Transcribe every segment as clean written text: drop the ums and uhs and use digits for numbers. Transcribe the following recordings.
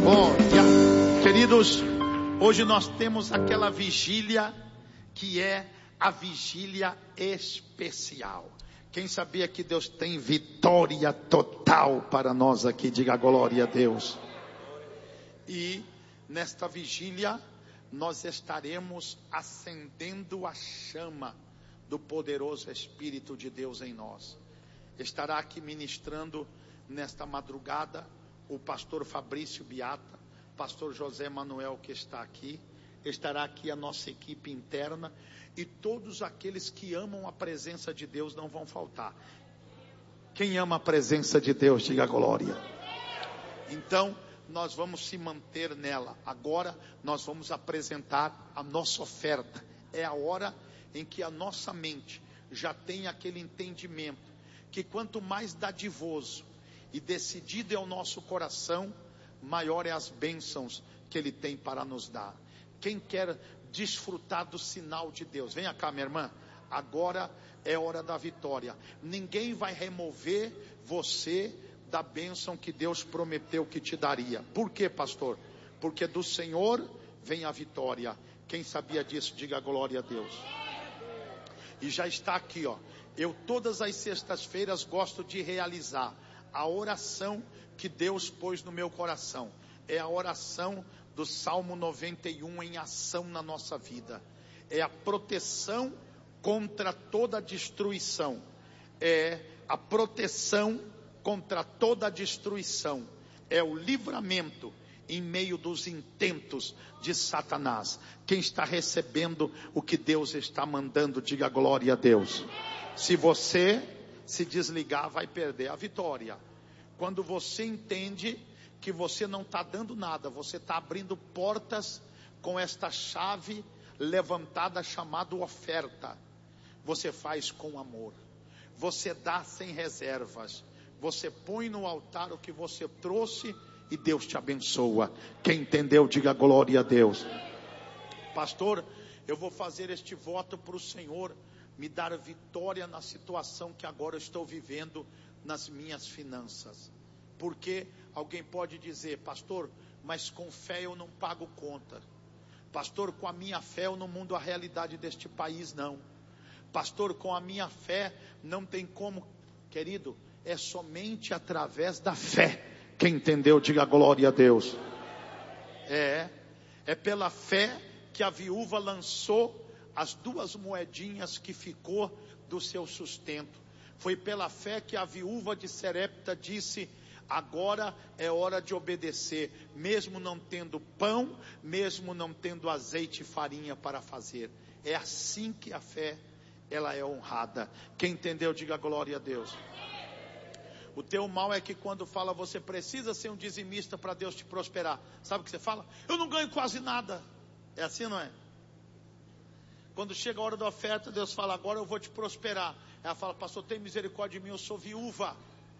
Glória. Queridos, hoje nós temos aquela vigília que é a vigília especial. Quem sabia que Deus tem vitória total para nós aqui? Diga glória a Deus. E nesta vigília nós estaremos acendendo a chama do poderoso Espírito de Deus em nós. Estará aqui ministrando nesta madrugada o pastor Fabrício Biata, pastor José Manuel que está aqui, estará aqui a nossa equipe interna e todos aqueles que amam a presença de Deus não vão faltar. Quem ama a presença de Deus, diga glória. Então, nós vamos se manter nela. Agora, nós vamos apresentar a nossa oferta. É a hora em que a nossa mente já tem aquele entendimento que quanto mais dadivoso e decidido é o nosso coração, maior é as bênçãos que Ele tem para nos dar. Quem quer desfrutar do sinal de Deus, venha cá, minha irmã. Agora é hora da vitória. Ninguém vai remover você da bênção que Deus prometeu que te daria. Por quê, pastor? Porque do Senhor vem a vitória. Quem sabia disso, diga glória a Deus. E já está aqui, ó. Eu todas as sextas-feiras gosto de realizar a oração que Deus pôs no meu coração. É a oração do Salmo 91 em ação na nossa vida. É a proteção contra toda destruição. É a proteção contra toda destruição. É o livramento em meio dos intentos de Satanás. Quem está recebendo o que Deus está mandando, diga glória a Deus. Se você se desligar, vai perder a vitória. Quando você entende que você não está dando nada, você está abrindo portas com esta chave levantada chamada oferta. Você faz com amor, você dá sem reservas, você põe no altar o que você trouxe e Deus te abençoa. Quem entendeu, diga glória a Deus. Pastor, eu vou fazer este voto para o Senhor me dar vitória na situação que agora eu estou vivendo nas minhas finanças. Porque alguém pode dizer, pastor, mas com fé eu não pago conta. Pastor, com a minha fé eu não mudo a realidade deste país, não. Pastor, com a minha fé não tem como. Querido, é somente através da fé. Quem entendeu, diga glória a Deus. É pela fé que a viúva lançou as 2 moedinhas que ficou do seu sustento. Foi pela fé que a viúva de Serepta disse, agora é hora de obedecer, mesmo não tendo pão, mesmo não tendo azeite e farinha para fazer. É assim que a fé, ela é honrada. Quem entendeu, diga glória a Deus. O teu mal é que quando fala, você precisa ser um dizimista para Deus te prosperar. Sabe o que você fala? Eu não ganho quase nada. É assim, não é? Quando chega a hora da oferta, Deus fala, agora eu vou te prosperar. Ela fala, pastor, tem misericórdia de mim, eu sou viúva.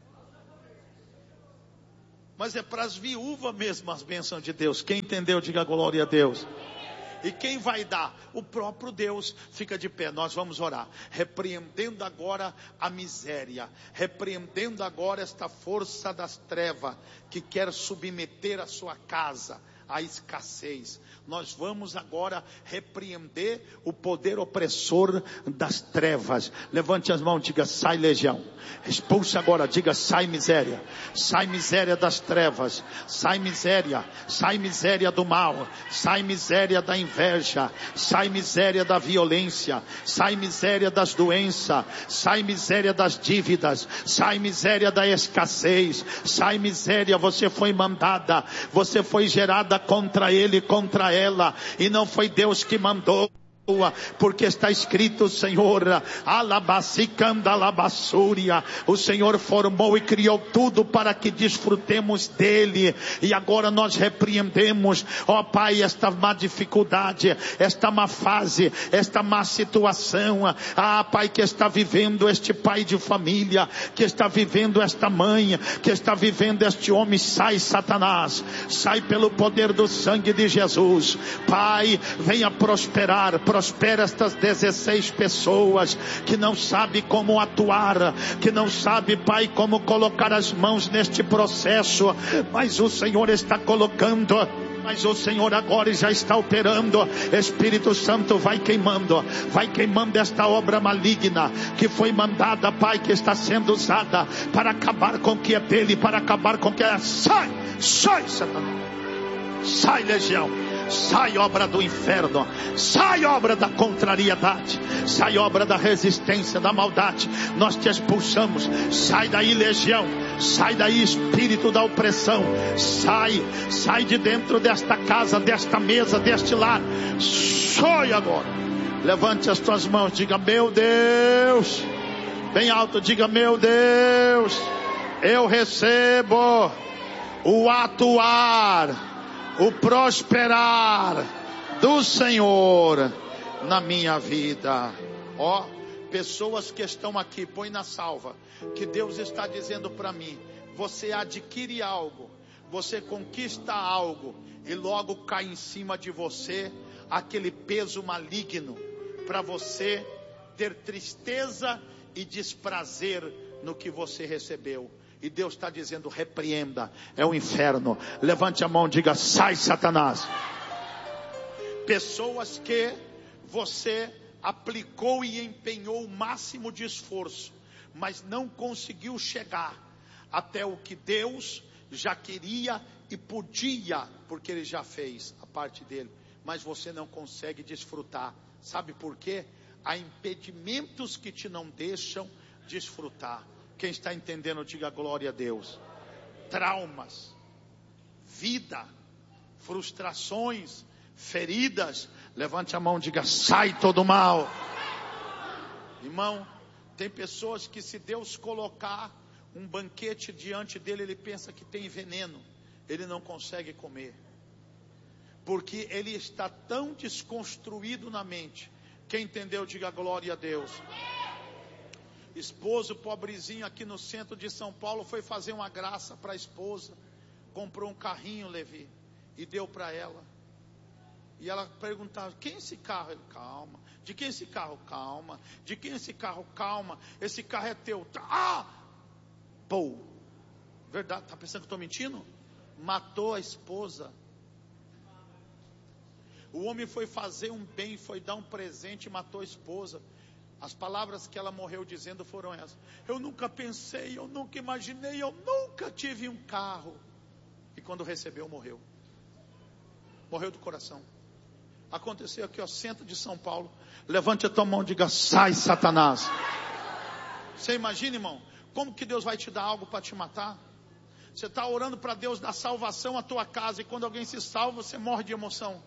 Mas é para as viúvas mesmo as bênçãos de Deus. Quem entendeu, diga glória a Deus. E quem vai dar? O próprio Deus. Fica de pé, nós vamos orar. Repreendendo agora a miséria. Repreendendo agora esta força das trevas que quer submeter a sua casa à escassez. Nós vamos agora repreender o poder opressor das trevas. Levante as mãos, diga sai legião. Expulsa agora, diga sai miséria. Sai miséria das trevas. Sai miséria do mal. Sai miséria da inveja. Sai miséria da violência. Sai miséria das doenças. Sai miséria das dívidas. Sai miséria da escassez. Sai miséria, você foi mandada. Você foi gerada contra ele, contra ela, e não foi Deus que mandou. Porque está escrito, Senhor, o Senhor formou e criou tudo para que desfrutemos dele, e agora nós repreendemos, ó Pai, esta má dificuldade, esta má fase, esta má situação, Pai, que está vivendo este pai de família, que está vivendo esta mãe, que está vivendo este homem. Sai, Satanás, sai pelo poder do sangue de Jesus. Pai, venha prosperar prospera estas 16 pessoas que não sabem como atuar, que não sabem, Pai, como colocar as mãos neste processo, mas o Senhor está colocando. Mas o Senhor agora já está operando. Espírito Santo vai queimando esta obra maligna que foi mandada, Pai, que está sendo usada para acabar com o que é dele, para acabar com o que é. Sai, Satanás, sai, legião, sai, obra do inferno, sai, obra da contrariedade, sai, obra da resistência, da maldade. Nós te expulsamos. Sai daí, legião. Sai daí, espírito da opressão. Sai de dentro desta casa, desta mesa, deste lar. Sai agora. Levante as tuas mãos, diga: meu Deus. Bem alto, diga: meu Deus. Eu recebo o atuar, o prosperar do Senhor na minha vida. Ó, pessoas que estão aqui, põe na salva, que Deus está dizendo para mim: você adquire algo, você conquista algo, e logo cai em cima de você aquele peso maligno, para você ter tristeza e desprazer no que você recebeu. E Deus está dizendo: repreenda, é o inferno. Levante a mão, diga: sai, Satanás. Pessoas que você aplicou e empenhou o máximo de esforço, mas não conseguiu chegar até o que Deus já queria e podia, porque Ele já fez a parte dele, mas você não consegue desfrutar. Sabe por quê? Há impedimentos que te não deixam desfrutar. Quem está entendendo, diga glória a Deus. Traumas, vida, frustrações, feridas. Levante a mão, diga: sai todo mal. Irmão, tem pessoas que, se Deus colocar um banquete diante dele, ele pensa que tem veneno, ele não consegue comer, porque ele está tão desconstruído na mente. Quem entendeu, diga glória a Deus. Esposo pobrezinho aqui no centro de São Paulo foi fazer uma graça para a esposa, comprou um carrinho, Levi, e deu para ela. E ela perguntava: quem é esse carro? Ele: calma. De quem é esse carro? Calma. De quem é esse carro? Calma. Esse carro é teu. Pô, verdade, tá pensando que eu estou mentindo? Matou a esposa. O homem foi fazer um bem, foi dar um presente e matou a esposa. As palavras que ela morreu dizendo foram essas: eu nunca pensei, eu nunca imaginei, eu nunca tive um carro. E quando recebeu, morreu. Morreu do coração. Aconteceu aqui, ó, centro de São Paulo. Levante a tua mão e diga: sai, Satanás. Você imagina, irmão, como que Deus vai te dar algo para te matar? Você está orando para Deus dar salvação à tua casa, e quando alguém se salva, você morre de emoção.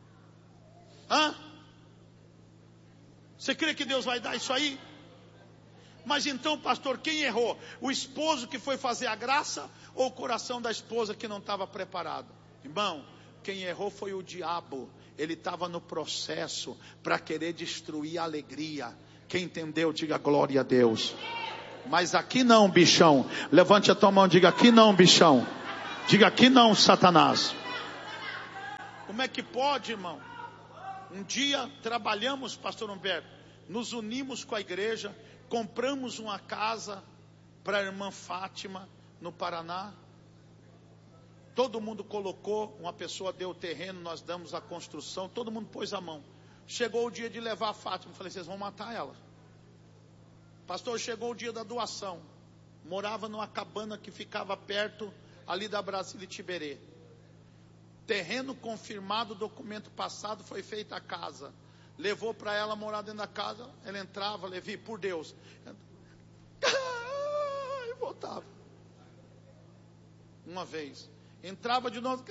Você crê que Deus vai dar isso aí? Mas então, pastor, quem errou? O esposo que foi fazer a graça, ou o coração da esposa que não estava preparado? Irmão, quem errou foi o diabo. Ele estava no processo para querer destruir a alegria. Quem entendeu, diga glória a Deus. Mas aqui não, bichão. Levante a tua mão e diga: aqui não, bichão. Diga: aqui não, Satanás. Como é que pode, irmão? Um dia trabalhamos, pastor Humberto, nos unimos com a igreja, compramos uma casa para a irmã Fátima, no Paraná. Todo mundo colocou, uma pessoa deu o terreno, nós damos a construção, todo mundo pôs a mão. Chegou o dia de levar a Fátima, falei: vocês vão matar ela. Pastor, chegou o dia da doação. Morava numa cabana que ficava perto ali da Brasília e Tiberê. Terreno confirmado, documento passado, foi feita a casa. Levou para ela morar dentro da casa. Ela entrava: Levi, por Deus. E voltava. Uma vez. Entrava de novo.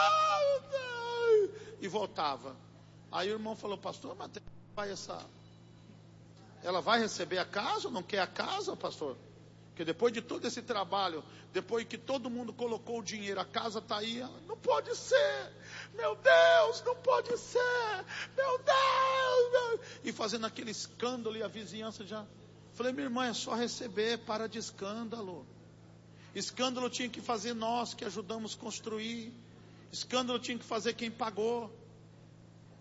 E voltava. Aí o irmão falou: pastor, mas ela vai receber a casa ou não quer a casa, pastor? Porque depois de todo esse trabalho, depois que todo mundo colocou o dinheiro, a casa está aí. Ela: não pode ser, meu Deus, não pode ser, meu Deus. E fazendo aquele escândalo, e a vizinhança já. Falei: minha irmã, é só receber, para de escândalo. Escândalo tinha que fazer nós que ajudamos a construir. Escândalo tinha que fazer quem pagou.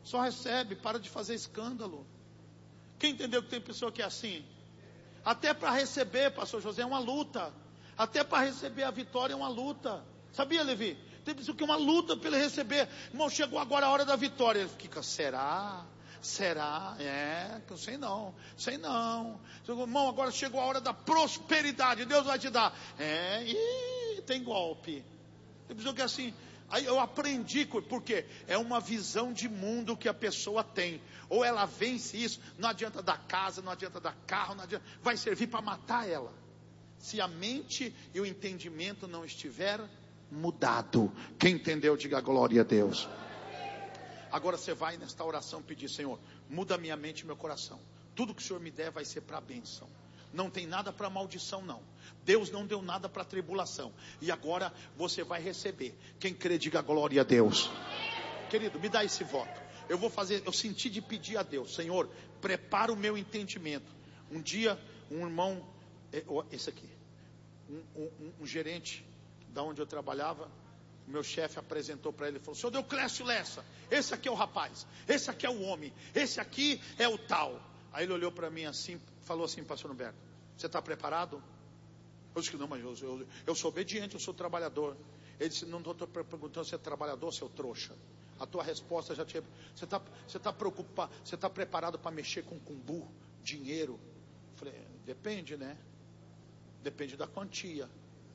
Só recebe, para de fazer escândalo. Quem entendeu que tem pessoa que é assim? Até para receber, pastor José, é uma luta. Até para receber a vitória é uma luta. Sabia, Levi? Tem pessoa que é uma luta para ele receber. Irmão, chegou agora a hora da vitória. Ele fica, será? Será? Eu sei não. Sei não. Irmão, agora chegou a hora da prosperidade. Deus vai te dar. Tem golpe. Tem pessoa que é assim. Aí eu aprendi, porque é uma visão de mundo que a pessoa tem. Ou ela vence isso, não adianta dar casa, não adianta dar carro, não adianta, vai servir para matar ela. Se a mente e o entendimento não estiver mudado. Quem entendeu, diga glória a Deus. Agora você vai nesta oração pedir, Senhor, muda minha mente e meu coração. Tudo que o Senhor me der vai ser para a bênção. Não tem nada para maldição, não. Deus não deu nada para tribulação. E agora você vai receber. Quem crê, diga glória a Deus. Querido, me dá esse voto. Eu vou fazer, eu senti de pedir a Deus, Senhor, prepara o meu entendimento. Um dia, um irmão, esse aqui, um gerente, da onde eu trabalhava, o meu chefe apresentou para ele, falou, Senhor Deoclésio Lessa, esse aqui é o rapaz, esse aqui é o homem, esse aqui é o tal. Aí ele olhou para mim assim, falou assim, pastor Humberto, você está preparado? Eu disse que não, mas eu sou obediente, eu sou trabalhador. Ele disse, não estou perguntando se é trabalhador ou se é trouxa. A tua resposta já tinha. Você está preocupado, você está preparado para mexer com cumbu, dinheiro? Eu falei, depende, né? Depende da quantia.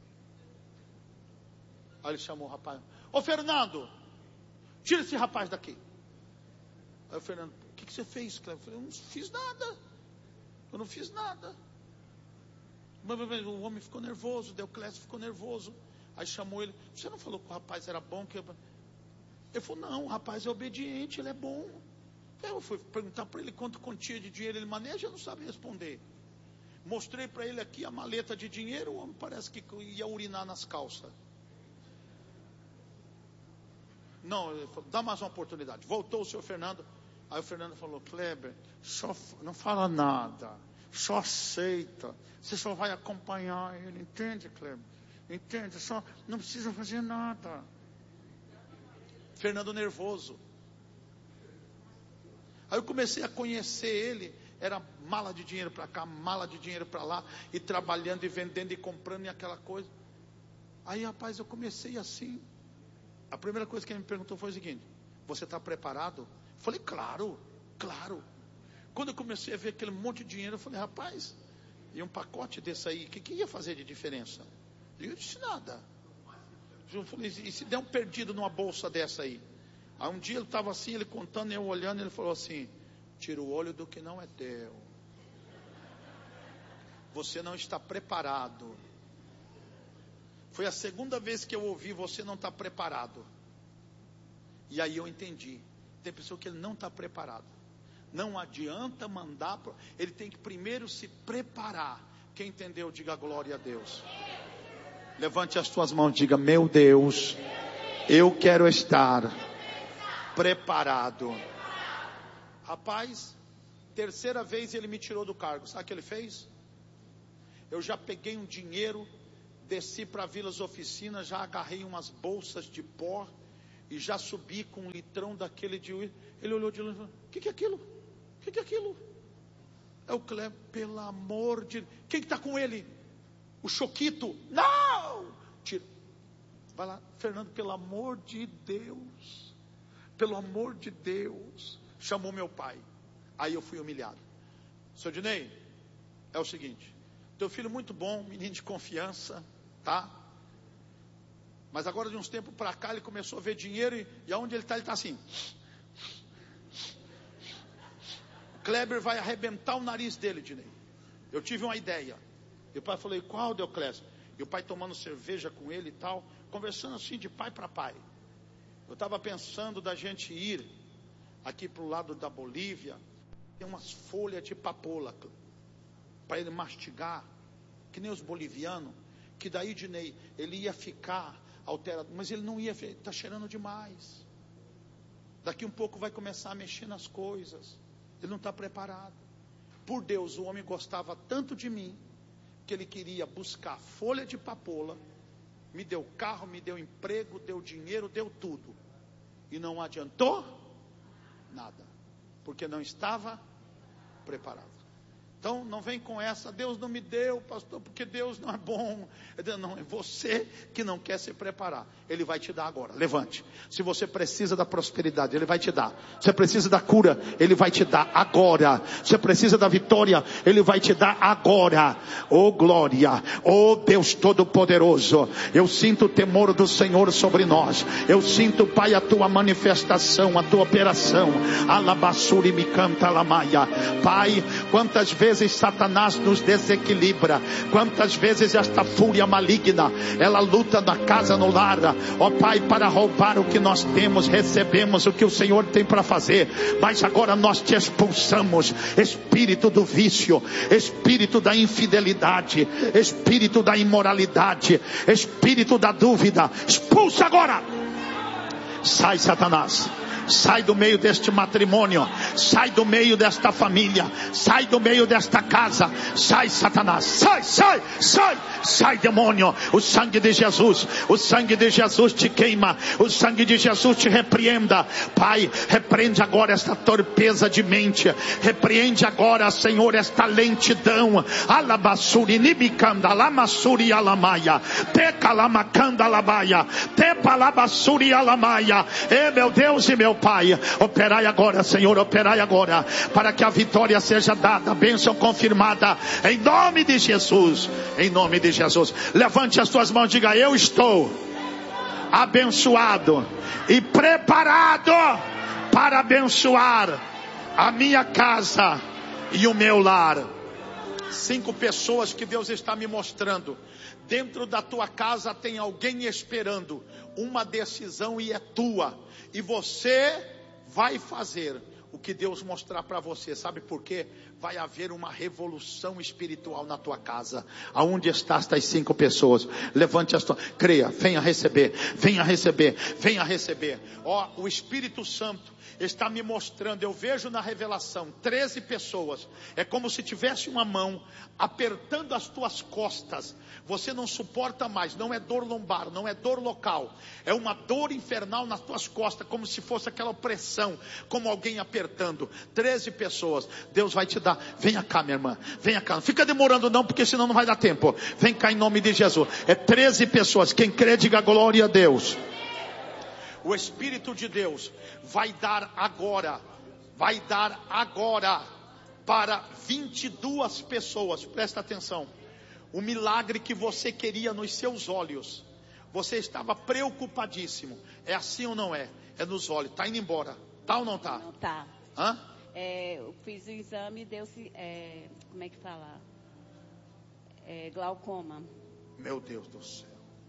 Aí ele chamou o rapaz, ô Fernando, tira esse rapaz daqui. Aí o Fernando, o que você fez, Cleber? Eu falei, eu não fiz nada. Eu não fiz nada. O homem ficou nervoso, Deoclésio ficou nervoso. Aí chamou ele, você não falou que o rapaz era bom? Ele falou, não, o rapaz é obediente, ele é bom. Eu fui perguntar para ele quanto quantia de dinheiro ele maneja, ele não sabe responder. Mostrei para ele aqui a maleta de dinheiro, o homem parece que ia urinar nas calças. Não, ele falou, dá mais uma oportunidade. Voltou o senhor Fernando. Aí o Fernando falou, Kleber, só não fala nada, só aceita. Você só vai acompanhar ele, entende, Kleber? Entende? Só não precisa fazer nada. Fernando nervoso. Aí eu comecei a conhecer ele. Era mala de dinheiro para cá, mala de dinheiro para lá, e trabalhando e vendendo e comprando e aquela coisa. Aí, rapaz, eu comecei assim. A primeira coisa que ele me perguntou foi o seguinte, você está preparado? Eu falei, claro, claro. Quando eu comecei a ver aquele monte de dinheiro, eu falei, rapaz, e um pacote desse aí, o que ia fazer de diferença? Eu disse, nada. Eu falei, e se der um perdido numa bolsa dessa aí? Aí um dia ele estava assim, ele contando, eu olhando, ele falou assim, tira o olho do que não é teu. Você não está preparado. Foi a segunda vez que eu ouvi, você não está preparado. E aí eu entendi. Tem pessoa que ele não está preparado. Não adianta mandar, ele tem que primeiro se preparar. Quem entendeu, diga glória a Deus. Levante as suas mãos, diga, meu Deus, eu quero estar preparado. Rapaz, terceira vez ele me tirou do cargo. Sabe o que ele fez? Eu já peguei um dinheiro, desci para Vilas Oficinas, já agarrei umas bolsas de pó e já subi com um litrão daquele de uísque. Ele olhou de longe e falou, o que é aquilo? O que é aquilo? É o Kleber, pelo amor de... Quem está com ele? O Choquito? Não! Tira. Vai lá, Fernando, pelo amor de Deus. Pelo amor de Deus. Chamou meu pai. Aí eu fui humilhado. Seu Dinei, é o seguinte. Teu filho muito bom, menino de confiança, tá? Mas agora de uns tempos para cá ele começou a ver dinheiro e aonde ele está assim. O Kleber vai arrebentar o nariz dele, Dinei. Eu tive uma ideia. E o pai falou, qual, Deoclésio? E o pai tomando cerveja com ele e tal, conversando assim de pai para pai. Eu estava pensando da gente ir aqui para o lado da Bolívia, tem umas folhas de papoula para ele mastigar, que nem os bolivianos, que daí, Dinei, ele ia ficar alterado, mas ele não ia, está cheirando demais. Daqui um pouco vai começar a mexer nas coisas. Ele não está preparado. Por Deus, o homem gostava tanto de mim, que ele queria buscar folha de papoula, me deu carro, me deu emprego, deu dinheiro, deu tudo. E não adiantou nada, porque não estava preparado. Então não vem com essa, Deus não me deu, pastor, porque Deus não é bom. Não, é você que não quer se preparar. Ele vai te dar agora, levante. Se você precisa da prosperidade, Ele vai te dar. Você precisa da cura, Ele vai te dar agora. Você precisa da vitória, Ele vai te dar agora. Oh glória, oh Deus Todo-Poderoso, eu sinto o temor do Senhor sobre nós. Eu sinto, Pai, a Tua manifestação, a Tua operação. Alabassuri me canta lamaia. Pai, quantas vezes Satanás nos desequilibra, quantas vezes esta fúria maligna, ela luta na casa, no lar, ó Pai, para roubar o que nós temos. Recebemos o que o Senhor tem para fazer, mas agora nós te expulsamos, espírito do vício, espírito da infidelidade, espírito da imoralidade, espírito da dúvida, expulsa agora. Sai, Satanás. Sai do meio deste matrimônio, sai do meio desta família, sai do meio desta casa, sai, Satanás, sai, demônio. O sangue de Jesus, o sangue de Jesus te queima, o sangue de Jesus te repreenda. Pai, repreende agora esta torpeza de mente, repreende agora, Senhor, esta lentidão. Alabassuri nibicanda lamassuri alamaia, tecalamakanda alabaia, tepalabassuri alamaia. Meu Deus e meu Pai, operai agora, Senhor, operai agora, para que a vitória seja dada, a bênção confirmada, em nome de Jesus, em nome de Jesus. Levante as suas mãos e diga: eu estou abençoado e preparado para abençoar a minha casa e o meu lar. 5 pessoas que Deus está me mostrando. Dentro da tua casa tem alguém esperando uma decisão e é tua. E você vai fazer o que Deus mostrar para você. Sabe por quê? Vai haver uma revolução espiritual na tua casa. Aonde estão estas 5 pessoas? Levante as tuas... Creia, venha receber, venha receber, venha receber. Ó, o Espírito Santo está me mostrando, eu vejo na revelação 13 pessoas, é como se tivesse uma mão apertando as tuas costas. Você não suporta mais, não é dor lombar, não é dor local, é uma dor infernal nas tuas costas, como se fosse aquela opressão, como alguém apertando. 13 pessoas, Deus vai te dar. Venha cá, minha irmã, venha cá, não fica demorando não, porque senão não vai dar tempo. Vem cá em nome de Jesus. É 13 pessoas, quem crê diga glória a Deus. O Espírito de Deus vai dar agora para 22 pessoas, presta atenção, o milagre que você queria nos seus olhos, você estava preocupadíssimo, é assim ou não é? É nos olhos, está indo embora, tá ou não está? Não está. Hã? Eu fiz o exame e deu-se, como é que fala? Glaucoma. Meu Deus do céu,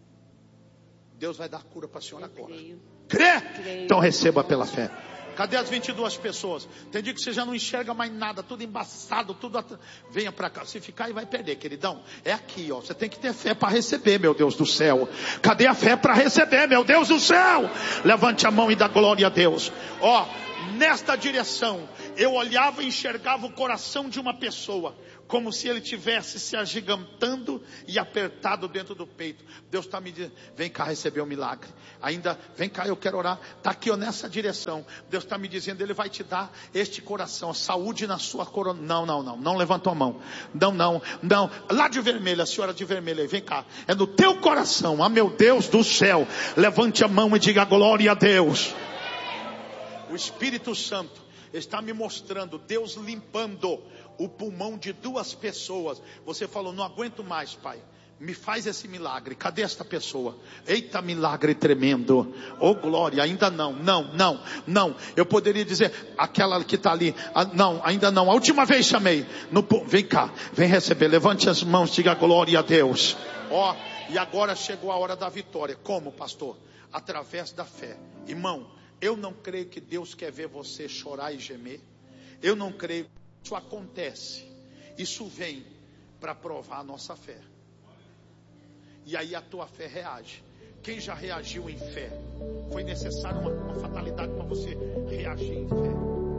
Deus vai dar cura para a senhora agora. Crê? Então receba pela fé. Cadê as 22 pessoas? Tem dia que você já não enxerga mais nada, tudo embaçado, venha para cá. Se ficar aí vai perder, queridão. É aqui, ó. Você tem que ter fé para receber, meu Deus do céu. Cadê a fé para receber, meu Deus do céu? Levante a mão e dá glória a Deus. Ó, nesta direção, eu olhava e enxergava o coração de uma pessoa, como se ele tivesse se agigantando e apertado dentro do peito. Deus está me dizendo, vem cá receber o milagre. Ainda, vem cá, eu quero orar. Está aqui, ó, nessa direção. Deus está me dizendo, Ele vai te dar este coração, saúde na sua corona. Não levantou a mão. Não. Lá de vermelho, a senhora de vermelho aí, vem cá. É no teu coração, meu Deus do céu. Levante a mão e diga glória a Deus. O Espírito Santo está me mostrando Deus limpando o pulmão de 2 pessoas. Você falou, não aguento mais, Pai, me faz esse milagre. Cadê esta pessoa? Eita, milagre tremendo. Oh glória, ainda não. Eu poderia dizer, aquela que está ali, não, ainda não. A última vez chamei, vem cá, vem receber. Levante as mãos, diga glória a Deus. Ó, e agora chegou a hora da vitória. Como, pastor? Através da fé. Irmão, eu não creio que Deus quer ver você chorar e gemer. Eu não creio. Isso acontece. Isso vem para provar a nossa fé. E aí a tua fé reage. Quem já reagiu em fé? Foi necessário uma fatalidade para você reagir em fé.